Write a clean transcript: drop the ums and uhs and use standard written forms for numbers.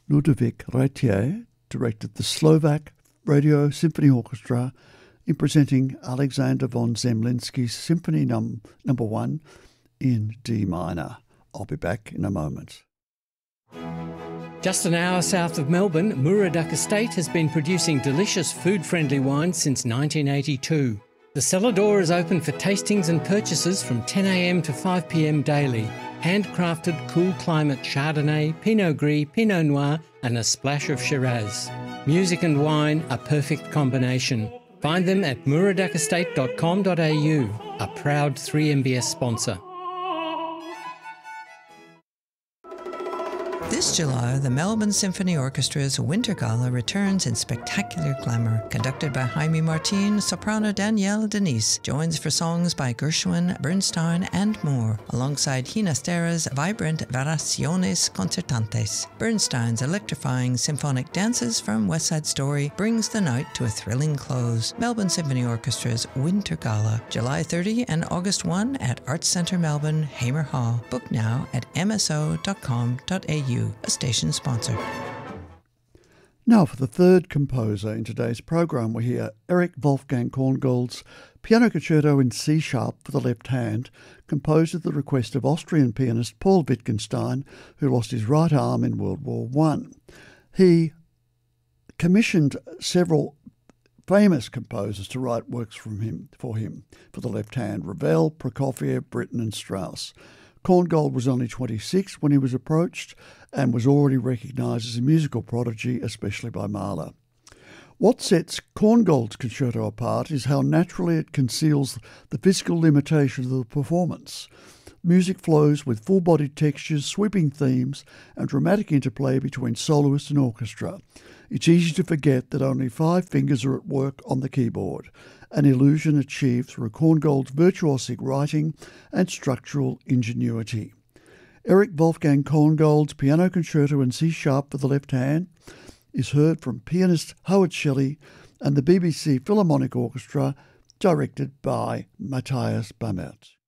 Ludovic Raitier directed the Slovak Radio Symphony Orchestra in presenting Alexander von Zemlinsky's Symphony No. 1 in D minor. I'll be back in a moment. Just an hour south of Melbourne, Muraduck Estate has been producing delicious food-friendly wines since 1982. The cellar door is open for tastings and purchases from 10 a.m. to 5 p.m. daily. Handcrafted cool climate Chardonnay, Pinot Gris, Pinot Noir and a splash of Shiraz. Music and wine, a perfect combination. Find them at muraduckestate.com.au, a proud 3MBS sponsor. This July, the Melbourne Symphony Orchestra's Winter Gala returns in spectacular glamour. Conducted by Jaime Martin, soprano Danielle Denise joins for songs by Gershwin, Bernstein and more, alongside Ginastera's vibrant Variaciones Concertantes. Bernstein's electrifying symphonic dances from West Side Story brings the night to a thrilling close. Melbourne Symphony Orchestra's Winter Gala, July 30 and August 1 at Arts Centre Melbourne, Hamer Hall. Book now at mso.com.au. A station sponsor. Now for the third composer in today's program, we hear Erich Wolfgang Korngold's Piano Concerto in C sharp for the left hand, composed at the request of Austrian pianist Paul Wittgenstein, who lost his right arm in World War I. He commissioned several famous composers to write works for him for the left hand: Ravel, Prokofiev, Britten and Strauss. Korngold was only 26 when he was approached and was already recognised as a musical prodigy, especially by Mahler. What sets Korngold's concerto apart is how naturally it conceals the physical limitations of the performance. Music flows with full-bodied textures, sweeping themes, and dramatic interplay between soloist and orchestra. It's easy to forget that only 5 fingers are at work on the keyboard, an illusion achieved through Korngold's virtuosic writing and structural ingenuity. Erich Wolfgang Korngold's Piano Concerto in C sharp for the left hand is heard from pianist Howard Shelley and the BBC Philharmonic Orchestra, directed by Matthias Bammert.